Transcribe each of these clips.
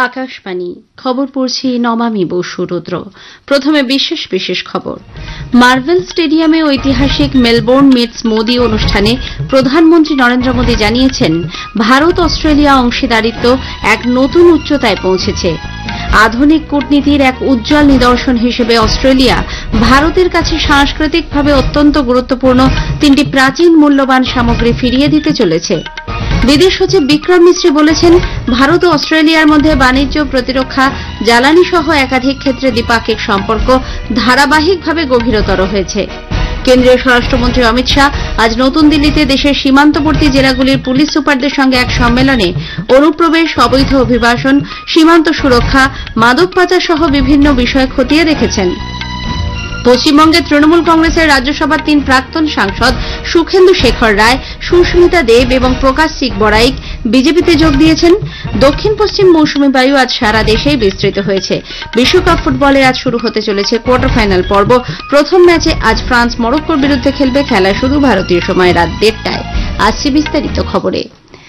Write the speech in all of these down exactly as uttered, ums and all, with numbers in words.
আকাশবাণী খবর পড়ছি নমামি বসু রুদ্র। প্রথমে বিশেষ বিশেষ খবর। মার্ভেল স্টেডিয়ামে ঐতিহাসিক মেলবোর্ন মিটস মোদি অনুষ্ঠানে প্রধানমন্ত্রী নরেন্দ্র মোদি জানিয়েছেন, ভারত অস্ট্রেলিয়া অংশীদারিত্ব এক নতুন উচ্চতায় পৌঁছেছে। আধুনিক কূটনীতির এক উজ্জ্বল নিদর্শন হিসেবে অস্ট্রেলিয়া ভারতের কাছে সাংস্কৃতিকভাবে অত্যন্ত গুরুত্বপূর্ণ তিনটি প্রাচীন মূল্যবান সামগ্রী ফিরিয়ে দিতে চলেছে। বিদেশ সচিব বিক্রম মিশ্রি বলেছেন, ভারত ও অস্ট্রেলিয়ার মধ্যে বাণিজ্য, প্রতিরক্ষা, জ্বালানি সহ একাধিক ক্ষেত্রে দ্বিপাক্ষিক সম্পর্ক ধারাবাহিকভাবে গভীরতর হয়েছে। কেন্দ্রীয় স্বরাষ্ট্রমন্ত্রী অমিত শাহ আজ নতুন দিল্লিতে দেশের সীমান্তবর্তী জেলাগুলির পুলিশ সুপারদের সঙ্গে এক সম্মেলনে অনুপ্রবেশ, অবৈধ অভিবাসন, সীমান্ত সুরক্ষা, মাদক পাচার সহ বিভিন্ন বিষয় খতিয়ে দেখেছেন। পশ্চিমবঙ্গের তৃণমূল কংগ্রেসের রাজ্যসভার তিন প্রাক্তন সাংসদ সুখেন্দু শেখর রায়, সুস্মিতা দেব এবং প্রকাশ সিং বড়াইক বিজেপিতে যোগ দিয়েছেন। দক্ষিণ পশ্চিম মৌসুমী বায়ু আজ সারা দেশেই বিস্তৃত হয়েছে। বিশ্বকাপ ফুটবলে আজ শুরু হতে চলেছে কোয়ার্টার ফাইনাল পর্ব। প্রথম ম্যাচে আজ ফ্রান্স মরক্কোর বিরুদ্ধে খেলবে। খেলা শুরু ভারতীয় সময় রাত দেড়টায়। আসছে বিস্তারিত খবরে।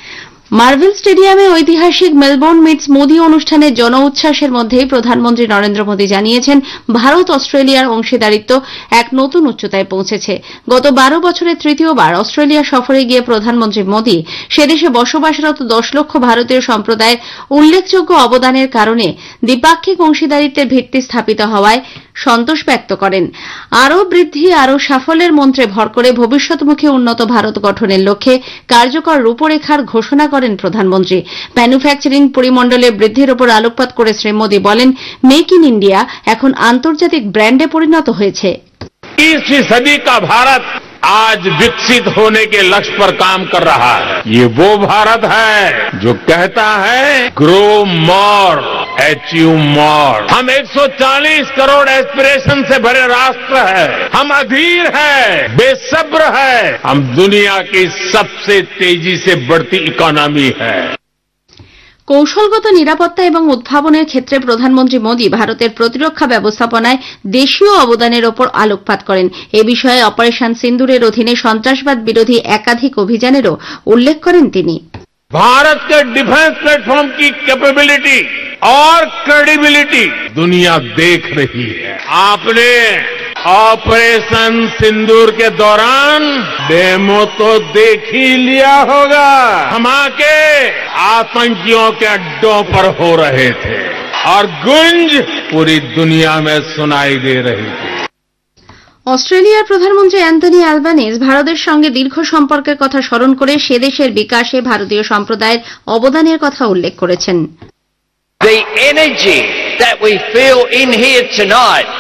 মার্ভেল স্টেডিয়ামে ঐতিহাসিক মেলবোর্ন মিটস মোদি অনুষ্ঠানে জন উচ্ছ্বাসের মধ্যেই প্রধানমন্ত্রী নরেন্দ্র মোদি জানিয়েছেন, ভারত অস্ট্রেলিয়ার অংশীদারিত্ব এক নতুন উচ্চতায় পৌঁছেছে। গত বারো বছরে তৃতীয়বার অস্ট্রেলিয়া সফরে গিয়ে প্রধানমন্ত্রী মোদি সেদেশে বসবাসরত দশ লক্ষ ভারতীয় সম্প্রদায়ের উল্লেখযোগ্য অবদানের কারণে দ্বিপাক্ষিক অংশীদারিত্বের ভিত্তি স্থাপিত হওয়ায় সন্তোষ ব্যক্ত করেন। আরও বৃদ্ধি, আরও সাফল্যের মন্ত্রে ভর করে ভবিষ্যৎমুখী উন্নত ভারত গঠনের লক্ষ্যে কার্যকর রূপরেখার ঘোষণা করেন প্রধানমন্ত্রী। ম্যানুফ্যাকচারিং পরিমণ্ডলে বৃদ্ধির উপর আলোকপাত করে শ্রী মোদি বলেন, মেক ইন ইন্ডিয়া এখন আন্তর্জাতিক ব্র্যান্ডে পরিণত হয়েছে। इक्कीसवीं सदी का भारत आज विकसित होने के लक्ष्य पर काम कर रहा है। ये वो भारत है जो कहता है ग्रो मोर, अचीव मोर। हम एक सौ चालीस करोड़ एस्पिरेशन से भरे राष्ट्र है। हम अधीर है, बेसब्र है। हम दुनिया की सबसे तेजी से बढ़ती इकोनॉमी है। কৌশলগত নিরাপত্তা এবং উদ্ভাবনের ক্ষেত্রে প্রধানমন্ত্রী মোদি ভারতের প্রতিরক্ষা ব্যবস্থাপনায় দেশীয় অবদানের ওপর আলোকপাত করেন। এ বিষয়ে অপারেশন সিন্দুরের অধীনে সন্ত্রাসবাদ বিরোধী একাধিক অভিযানেরও উল্লেখ করেন তিনি। भारत के डिफेंस प्लेटफॉर्म की कैपेबिलिटी और क्रेडिबिलिटी दुनिया देख रही है। आपने ऑपरेशन सिंदूर के दौरान डेमो तो देख ही लिया होगा। धमाके आतंकियों के अड्डों पर हो रहे थे और गुंज पूरी दुनिया में सुनाई दे रही थी। অস্ট্রেলিয়ার প্রধানমন্ত্রী অ্যান্টনি অ্যালবানিজ ভারতের সঙ্গে দীর্ঘ সম্পর্কের কথা স্মরণ করে সে দেশের বিকাশে ভারতীয় সম্প্রদায়ের অবদানের কথা উল্লেখ করেছেন। The energy that we feel in here tonight